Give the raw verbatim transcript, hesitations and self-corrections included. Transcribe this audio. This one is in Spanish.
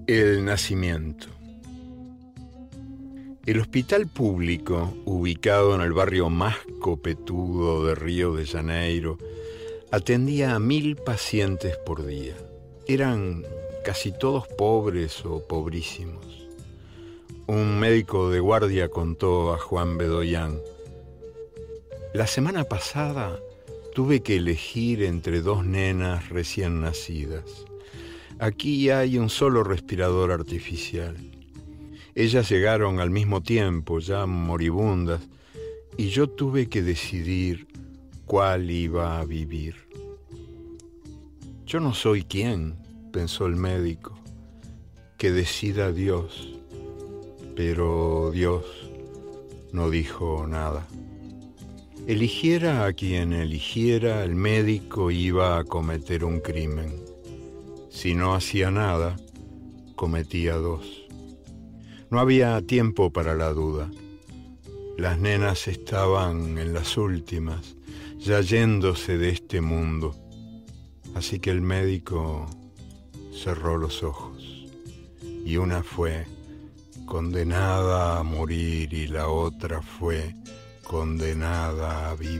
El nacimiento. El hospital público, ubicado en el barrio más copetudo de Río de Janeiro, atendía a mil pacientes por día. Eran casi todos pobres o pobrísimos. Un médico de guardia contó a Juan Bedoyán: la semana pasada tuve que elegir entre dos nenas recién nacidas. Aquí hay un solo respirador artificial. Ellas llegaron al mismo tiempo, ya moribundas, y yo tuve que decidir cuál iba a vivir. Yo no soy quien, pensó el médico, que decida Dios, pero Dios no dijo nada. Eligiera a quien eligiera, el médico iba a cometer un crimen. Si no hacía nada, cometía dos. No había tiempo para la duda. Las nenas estaban en las últimas, ya yéndose de este mundo. Así que el médico cerró los ojos. Y una fue condenada a morir y la otra fue condenada a vivir.